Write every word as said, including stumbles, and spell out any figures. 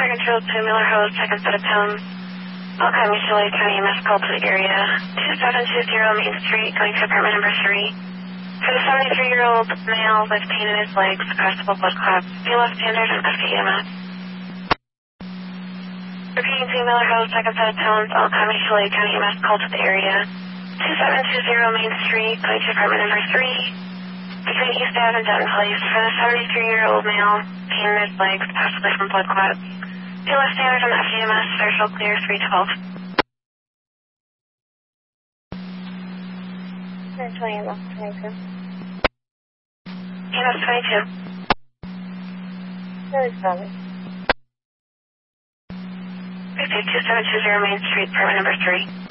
Control to Miller Hose, second set of tones. Welcome, Usually County E M S call to the area. two seven two zero Main Street, going to apartment number three. For the seventy-three-year-old male with pain in his legs, across-the-bowl blood clots, B L S standard and F T E M S. Repeating to Miller Hose, second set of tones. Welcome, Usually County E M S call to the area. two seven two zero Main Street, going to apartment number three. Between East Ave and Denton Place, for the seventy-three-year-old male, pain in his legs, possibly from blood clots. B L S standard and F T E M S, visual clear three twelve. twenty, E M S twenty-two. E M S twenty-two. thirty-seven. two seven two zero Main Street, apartment number three.